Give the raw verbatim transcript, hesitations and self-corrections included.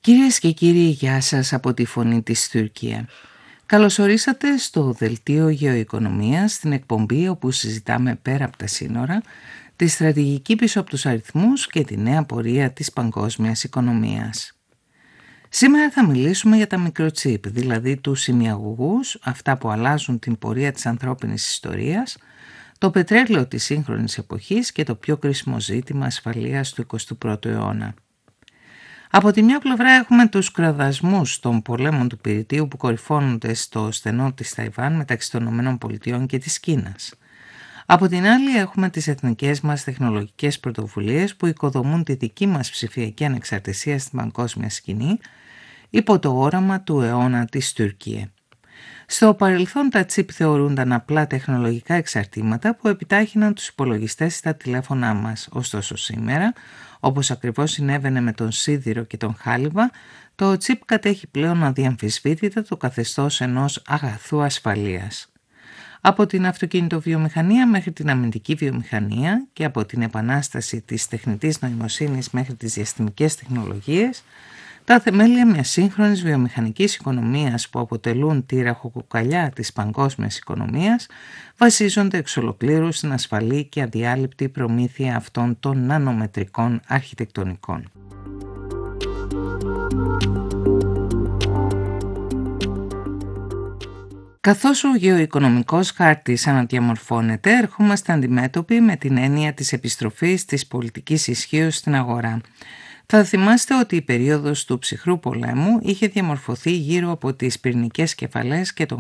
Κυρίες και κύριοι, γεια σας από τη Φωνή της Τουρκία. Καλωσορίσατε στο Δελτίο Γεωοικονομίας, στην εκπομπή όπου συζητάμε πέρα από τα σύνορα, τη στρατηγική πίσω από τους αριθμούς και τη νέα πορεία της παγκόσμιας οικονομίας. Σήμερα θα μιλήσουμε για τα μικροτσίπ, δηλαδή τους ημιαγωγούς, αυτά που αλλάζουν την πορεία της ανθρώπινης ιστορίας, το πετρέλαιο της σύγχρονης εποχής και το πιο κρίσιμο ζήτημα ασφαλείας του εικοστού πρώτου αιώνα. Από τη μια πλευρά έχουμε τους κραδασμούς των πολέμων του πυρητίου που κορυφώνονται στο στενό της Ταϊβάν μεταξύ των ΗΠΑ και της Κίνας. Από την άλλη έχουμε τις εθνικές μας τεχνολογικές πρωτοβουλίες που οικοδομούν τη δική μας ψηφιακή ανεξαρτησία στην παγκόσμια σκηνή υπό το όραμα του αιώνα της Τουρκία. Στο παρελθόν τα τσίπ θεωρούνταν απλά τεχνολογικά εξαρτήματα που επιτάχυναν τους υπολογιστές στα τηλέφωνά μας. Ωστόσο σήμερα, όπως ακριβώς συνέβαινε με τον σίδηρο και τον χάλιβα, το τσίπ κατέχει πλέον αδιαμφισβήτητα το καθεστώς ενός αγαθού ασφαλείας. Από την αυτοκινητοβιομηχανία μέχρι την αμυντική βιομηχανία και από την επανάσταση της τεχνητής νοημοσύνης μέχρι τις διαστημικές τεχνολογίες, τα θεμέλια μιας σύγχρονης βιομηχανικής οικονομίας που αποτελούν τη ραχοκοκαλιά της παγκόσμιας οικονομίας βασίζονται εξ ολοκλήρου στην ασφαλή και αδιάλειπτη προμήθεια αυτών των νανομετρικών αρχιτεκτονικών. Καθώς ο γεωοικονομικός χάρτης αναδιαμορφώνεται, ερχόμαστε αντιμέτωποι με την έννοια της επιστροφής της πολιτικής ισχύως στην αγορά. Θα θυμάστε ότι η περίοδος του ψυχρού πολέμου είχε διαμορφωθεί γύρω από τις πυρηνικές κεφαλές και τον